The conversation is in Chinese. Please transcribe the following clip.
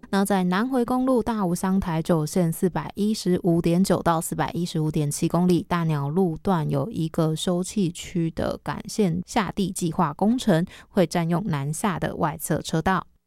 那在南回公路大武乡台九线 415.9 到 415.7 公里，大鸟路段有一个休憩区的干线下地计划工程，会占用南下的外侧车道。